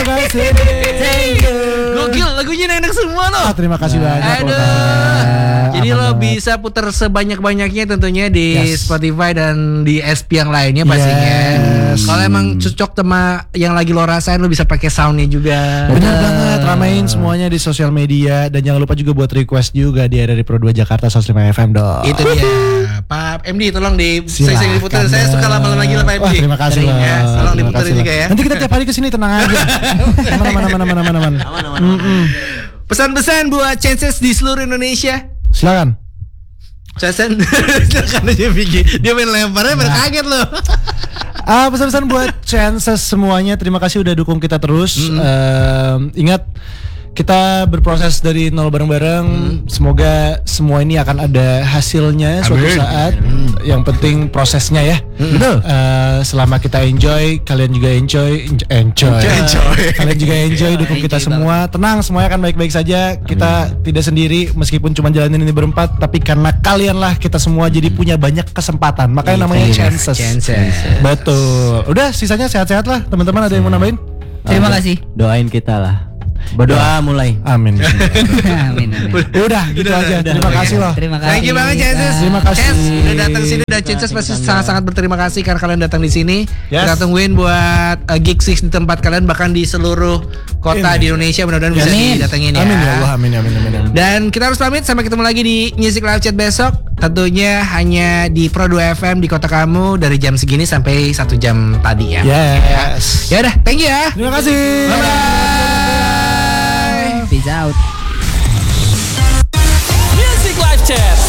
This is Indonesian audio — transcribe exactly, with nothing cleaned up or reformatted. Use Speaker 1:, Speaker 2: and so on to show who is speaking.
Speaker 1: kasih.
Speaker 2: Thank you. Gokil, lagunya enak semua loh.
Speaker 1: Ah, terima kasih banyak.
Speaker 2: Aduh.
Speaker 1: Loh,
Speaker 2: Jadi
Speaker 1: aman
Speaker 2: lo
Speaker 1: banget.
Speaker 2: bisa putar sebanyak-banyaknya tentunya di
Speaker 1: Yes.
Speaker 2: Spotify dan di S P yang lainnya pastinya.
Speaker 1: Yes.
Speaker 2: Kalau emang cocok sama yang lagi lo rasain, lo bisa pakai soundnya juga.
Speaker 1: Benar banget, ramein semuanya di sosial media dan jangan lupa juga buat request juga di R R I Pro dua Jakarta seratus lima F M dong.
Speaker 2: Itu dia. Pak M D tolong di
Speaker 1: Silakan,
Speaker 2: saya diputar. Saya suka lama-lama lagi lah Pak M D.
Speaker 1: Wah, terima kasih
Speaker 2: Sering,
Speaker 1: loh.
Speaker 2: ya. Tolong
Speaker 1: Terima
Speaker 2: diputar
Speaker 1: kasih
Speaker 2: juga
Speaker 1: loh.
Speaker 2: ya.
Speaker 1: Nanti kita tiap hari kesini tenang aja. Mana mana mana mana mana mana.
Speaker 2: Pesan-pesan buat Chances di seluruh Indonesia.
Speaker 1: Silakan.
Speaker 2: Chances silakan aja Vicky. Dia main lemparnya pada kaget loh.
Speaker 1: Ah, pesan-pesan buat Chances semuanya. Terima kasih udah dukung kita terus.
Speaker 2: Mm.
Speaker 1: Ehm, ingat kita berproses dari nol bareng-bareng.
Speaker 2: Mm.
Speaker 1: Semoga semua ini akan ada hasilnya suatu
Speaker 2: Amin.
Speaker 1: saat. Yang penting prosesnya ya.
Speaker 2: Betul.
Speaker 1: Eh, selama kita enjoy, kalian juga enjoy, enjoy, enjoy.
Speaker 2: Enjoy.
Speaker 1: Kalian juga enjoy, dukung kita
Speaker 3: Enjoy
Speaker 1: semua. Tenang, semuanya akan baik-baik saja. Kita tidak sendiri, meskipun cuma jalanin ini berempat, tapi karena kalian lah kita semua jadi punya banyak kesempatan. Makanya namanya chances.
Speaker 2: Chances.
Speaker 1: Betul. Udah, sisanya sehat-sehat lah. Teman-teman ada yang mau nambahin?
Speaker 3: Terima kasih.
Speaker 4: Doain kita lah. Berdoa mulai.
Speaker 1: Amin.
Speaker 3: Amin, amin.
Speaker 1: Udah, gitu aja. Terima kasih loh.
Speaker 3: Terima kasih.
Speaker 2: Thank you banget Chances.
Speaker 1: Terima kasih.
Speaker 2: Chance udah datang sini dan Chances pasti sangat-sangat berterima kasih karena kalian datang di sini.
Speaker 1: Yes.
Speaker 2: Kita tungguin buat uh, gig six di tempat kalian bahkan di seluruh kota
Speaker 1: Amin.
Speaker 2: di Indonesia mudah-mudahan bisa
Speaker 3: Amin.
Speaker 2: didatengin ya.
Speaker 1: Amin ya Allah, amin amin amin. amin.
Speaker 2: Dan kita harus pamit sampai ketemu lagi di Music Live Chat besok. Tentunya hanya di Pro dua F M di kota kamu dari jam segini sampai satu jam tadi ya.
Speaker 1: Yes.
Speaker 2: Ya udah, thank you ya.
Speaker 1: Terima kasih.
Speaker 2: Bye bye.
Speaker 3: Peace out.
Speaker 5: Music Live Chat.